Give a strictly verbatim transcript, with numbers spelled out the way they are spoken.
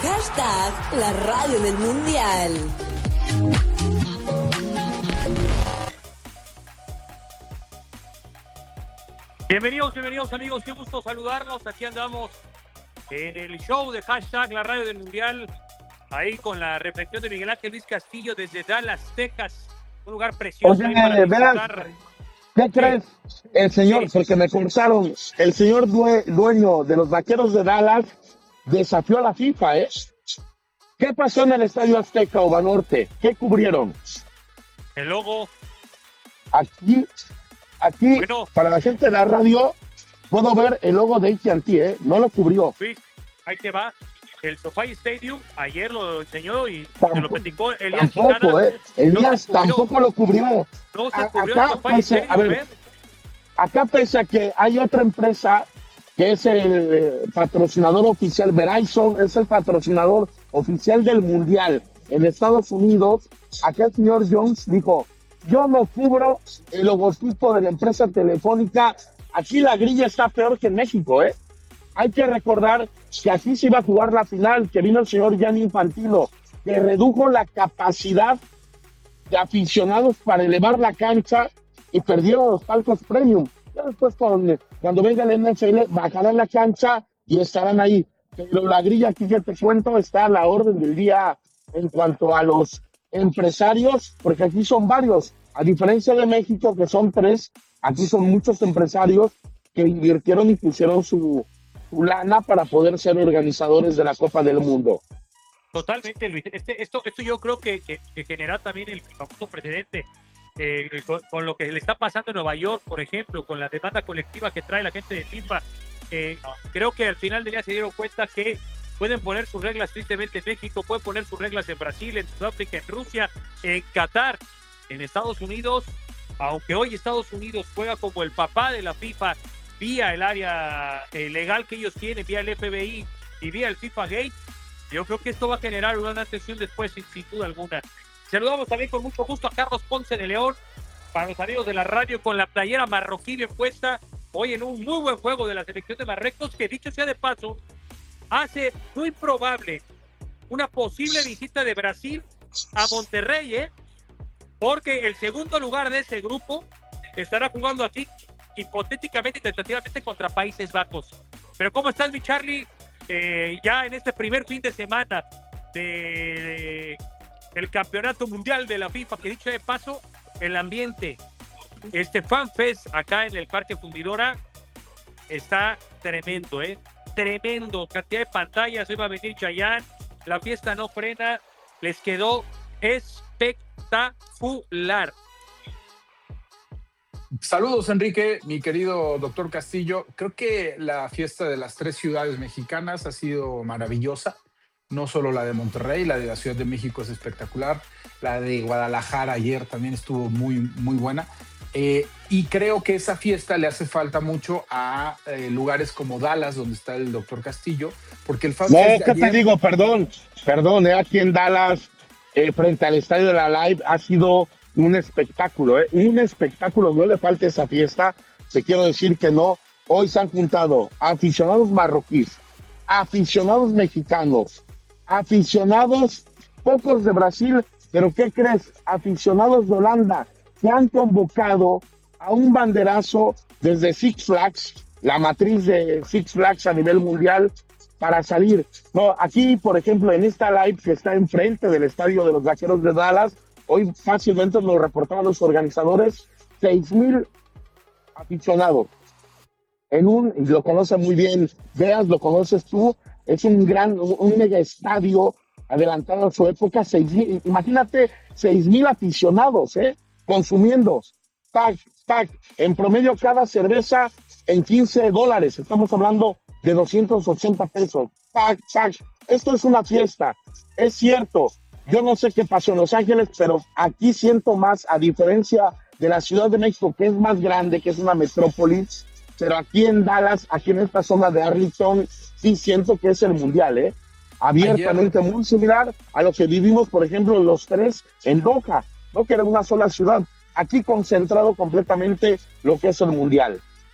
Hashtag la radio del mundial. Bienvenidos, bienvenidos amigos, qué gusto saludarlos. Aquí andamos en el show de Hashtag la radio del mundial. Ahí con la reflexión de Miguel Ángel Luis Castillo desde Dallas, Texas. Un lugar precioso. Oye, para verás, ¿qué sí. crees? El señor, sí. porque me contaron, el señor due, dueño de los Vaqueros de Dallas desafió a la FIFA, ¿eh? ¿Qué pasó en el Estadio Azteca o Banorte? ¿Qué cubrieron? El logo. Aquí, aquí, bueno, para la gente de la radio, puedo ver el logo de A T and T, ¿eh? No lo cubrió. Sí, ahí te va. El SoFi Stadium, ayer lo enseñó y tampoco, se lo platicó Elías Tampoco, ¿eh? Elías no tampoco lo cubrió. No se cubrió acá, el pese, Stadium, a ver, ¿eh? Acá pese a que hay otra empresa que es el eh, patrocinador oficial, Verizon es el patrocinador oficial del Mundial en Estados Unidos. Acá el señor Jones dijo, yo no cubro el logotipo de la empresa telefónica. Aquí la grilla está peor que en México, ¿eh? Hay que recordar que aquí se iba a jugar la final, que vino el señor Gianni Infantino, que redujo la capacidad de aficionados para elevar la cancha y perdieron los palcos premium. Ya después, con, cuando venga el N F L, bajarán la cancha y estarán ahí. Pero la grilla aquí que te cuento está a la orden del día en cuanto a los empresarios, porque aquí son varios. A diferencia de México, que son tres, aquí son muchos empresarios que invirtieron y pusieron su... lana para poder ser organizadores de la Copa del Mundo. Totalmente, Luis. Este, esto, esto yo creo que, que, que genera también el famoso precedente eh, con, con lo que le está pasando en Nueva York, por ejemplo, con la demanda colectiva que trae la gente de FIFA. Eh, creo que al final del día se dieron cuenta que pueden poner sus reglas tristemente en México, pueden poner sus reglas en Brasil, en Sudáfrica, en Rusia, en Qatar, en Estados Unidos, aunque hoy Estados Unidos juega como el papá de la FIFA, vía el área eh, legal que ellos tienen, vía el F B I y vía el FIFA Gate. Yo creo que esto va a generar una atención después, sin, sin duda alguna. Saludamos también con mucho gusto a Carlos Ponce de León, para los amigos de la radio, con la playera marroquí bien puesta, hoy en un muy buen juego de la selección de Marruecos, que dicho sea de paso, hace muy probable una posible visita de Brasil a Monterrey, ¿eh? Porque el segundo lugar de ese grupo estará jugando aquí hipotéticamente y tentativamente contra Países Bajos. Pero ¿cómo estás, mi Charlie? Eh, ya en este primer fin de semana de, de el campeonato mundial de la FIFA, que dicho de paso, el ambiente, este FanFest acá en el Parque Fundidora está tremendo, ¿eh? Tremendo, cantidad de pantallas, hoy va a venir Chayanne, la fiesta no frena, les quedó espectacular. Saludos, Enrique, mi querido doctor Castillo. Creo que la fiesta de las tres ciudades mexicanas ha sido maravillosa. No solo la de Monterrey, la de la Ciudad de México es espectacular. La de Guadalajara ayer también estuvo muy, muy buena. Eh, y creo que esa fiesta le hace falta mucho a eh, lugares como Dallas, donde está el doctor Castillo, porque el fan No, ¿qué ayer... te digo? Perdón, perdón, eh, aquí en Dallas, eh, frente al Estadio de la Live, ha sido un espectáculo, ¿eh? Un espectáculo, no le falta esa fiesta, te quiero decir que no. Hoy se han juntado aficionados marroquíes, aficionados mexicanos, aficionados, pocos de Brasil, pero ¿qué crees? Aficionados de Holanda, que han convocado a un banderazo desde Six Flags, la matriz de Six Flags a nivel mundial, para salir. No, aquí, por ejemplo, en esta live que está enfrente del estadio de los Vaqueros de Dallas, hoy fácilmente nos reportaron los organizadores, seis mil aficionados. En un, y lo conoce muy bien, Veas, lo conoces tú, es un gran, un, un mega estadio adelantado a su época, seis mil, imagínate, seis mil aficionados, ¿eh? Consumiendo, tag, tag, en promedio cada cerveza en quince dólares, estamos hablando de doscientos ochenta pesos, tag, tag, esto es una fiesta, es cierto. Yo no sé qué pasó en Los Ángeles, pero aquí siento más, a diferencia de la Ciudad de México, que es más grande, que es una metrópoli, pero aquí en Dallas, aquí en esta zona de Arlington, sí siento que es el mundial, ¿eh? Abiertamente Ayer. Muy similar a lo que vivimos, por ejemplo, los tres en Doha, ¿no? Que era una sola ciudad. Aquí concentrado completamente lo que es el mundial.